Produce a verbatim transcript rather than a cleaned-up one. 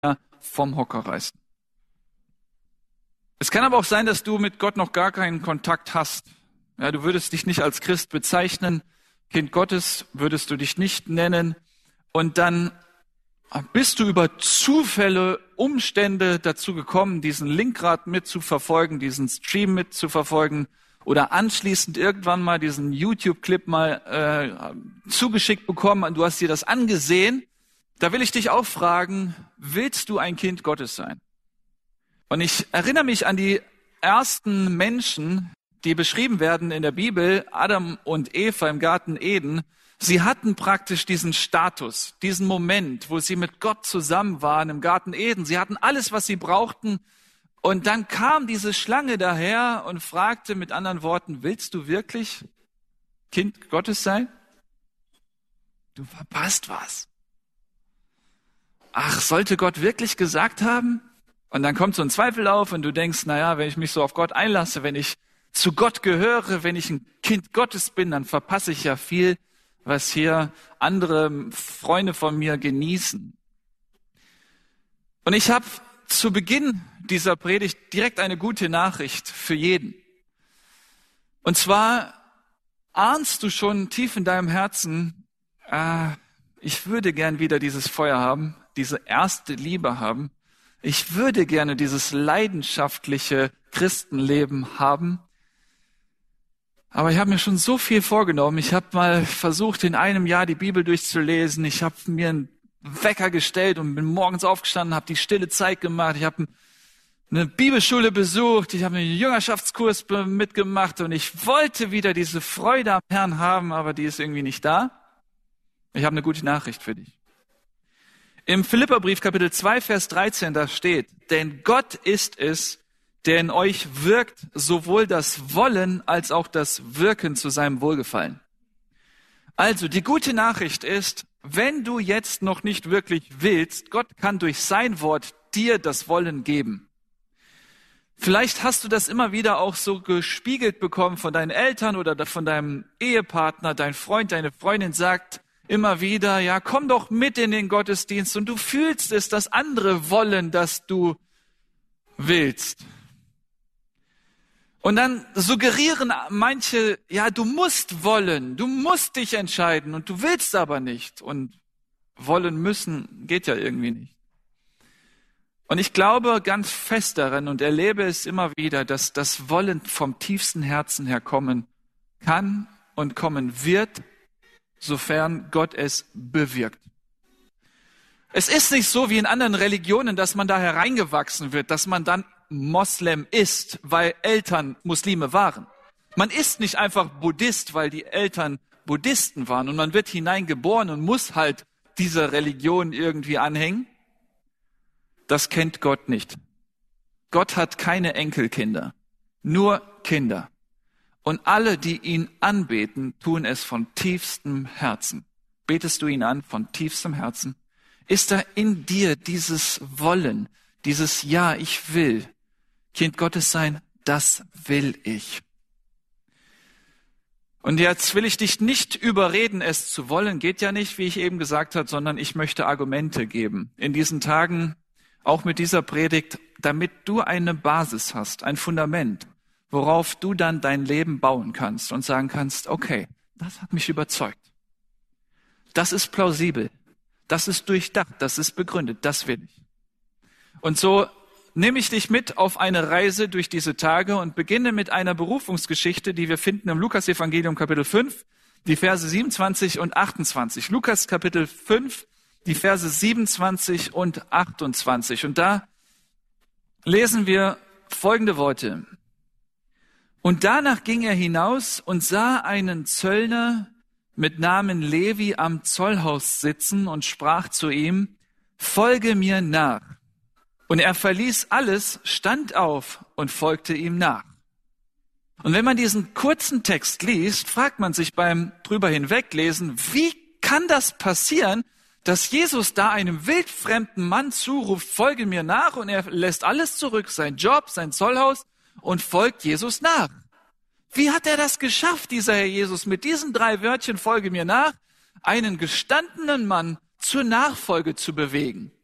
vom Hocker reißen. Es kann aber auch sein, dass du mit Gott noch gar keinen Kontakt hast. Ja, du würdest dich nicht als Christ bezeichnen, Kind Gottes würdest du dich nicht nennen. Und dann bist du über Zufälle, Umstände dazu gekommen, diesen Link gerade mitzuverfolgen, diesen Stream mitzuverfolgen oder anschließend irgendwann mal diesen YouTube-Clip mal äh, zugeschickt bekommen und du hast dir das angesehen. Da will ich dich auch fragen, willst du ein Kind Gottes sein? Und ich erinnere mich an die ersten Menschen, die beschrieben werden in der Bibel, Adam und Eva im Garten Eden. Sie hatten praktisch diesen Status, diesen Moment, wo sie mit Gott zusammen waren im Garten Eden. Sie hatten alles, was sie brauchten. Und dann kam diese Schlange daher und fragte mit anderen Worten, willst du wirklich Kind Gottes sein? Du verpasst was. Ach, sollte Gott wirklich gesagt haben? Und dann kommt so ein Zweifel auf und du denkst, naja, wenn ich mich so auf Gott einlasse, wenn ich zu Gott gehöre, wenn ich ein Kind Gottes bin, dann verpasse ich ja viel, was hier andere Freunde von mir genießen. Und ich habe zu Beginn dieser Predigt direkt eine gute Nachricht für jeden. Und zwar ahnst du schon tief in deinem Herzen, äh, ich würde gern wieder dieses Feuer haben, diese erste Liebe haben. Ich würde gerne dieses leidenschaftliche Christenleben haben. Aber ich habe mir schon so viel vorgenommen. Ich habe mal versucht, in einem Jahr die Bibel durchzulesen. Ich habe mir einen Wecker gestellt und bin morgens aufgestanden, habe die stille Zeit gemacht. Ich habe eine Bibelschule besucht. Ich habe einen Jüngerschaftskurs mitgemacht und ich wollte wieder diese Freude am Herrn haben, aber die ist irgendwie nicht da. Ich habe eine gute Nachricht für dich. Im Philipperbrief Kapitel zwei, Vers dreizehn, da steht, denn Gott ist es, der in euch wirkt, sowohl das Wollen als auch das Wirken zu seinem Wohlgefallen. Also, die gute Nachricht ist, wenn du jetzt noch nicht wirklich willst, Gott kann durch sein Wort dir das Wollen geben. Vielleicht hast du das immer wieder auch so gespiegelt bekommen von deinen Eltern oder von deinem Ehepartner, dein Freund, deine Freundin sagt immer wieder, ja, komm doch mit in den Gottesdienst und du fühlst es, dass andere wollen, dass du willst. Und dann suggerieren manche, ja, du musst wollen, du musst dich entscheiden und du willst aber nicht. Und wollen müssen geht ja irgendwie nicht. Und ich glaube ganz fest daran und erlebe es immer wieder, dass das Wollen vom tiefsten Herzen her kommen kann und kommen wird, sofern Gott es bewirkt. Es ist nicht so wie in anderen Religionen, dass man da hereingewachsen wird, dass man dann Moslem ist, weil Eltern Muslime waren. Man ist nicht einfach Buddhist, weil die Eltern Buddhisten waren und man wird hineingeboren und muss halt dieser Religion irgendwie anhängen. Das kennt Gott nicht. Gott hat keine Enkelkinder, nur Kinder. Und alle, die ihn anbeten, tun es von tiefstem Herzen. Betest du ihn an von tiefstem Herzen? Ist da in dir dieses Wollen, dieses Ja, ich will Kind Gottes sein? Das will ich. Und jetzt will ich dich nicht überreden, es zu wollen. Geht ja nicht, wie ich eben gesagt habe, sondern ich möchte Argumente geben. In diesen Tagen, auch mit dieser Predigt, damit du eine Basis hast, ein Fundament, worauf du dann dein Leben bauen kannst und sagen kannst, okay, das hat mich überzeugt. Das ist plausibel. Das ist durchdacht. Das ist begründet. Das will ich. Und so nehme ich dich mit auf eine Reise durch diese Tage und beginne mit einer Berufungsgeschichte, die wir finden im Lukas-Evangelium Kapitel fünf, die Verse siebenundzwanzig und achtundzwanzig. Lukas Kapitel fünf, die Verse siebenundzwanzig und achtundzwanzig. Und da lesen wir folgende Worte. Und danach ging er hinaus und sah einen Zöllner mit Namen Levi am Zollhaus sitzen und sprach zu ihm, folge mir nach. Und er verließ alles, stand auf und folgte ihm nach. Und wenn man diesen kurzen Text liest, fragt man sich beim drüber hinweglesen, wie kann das passieren, dass Jesus da einem wildfremden Mann zuruft, folge mir nach, und er lässt alles zurück, sein Job, sein Zollhaus, und folgt Jesus nach. Wie hat er das geschafft, dieser Herr Jesus, mit diesen drei Wörtchen, folge mir nach, einen gestandenen Mann zur Nachfolge zu bewegen?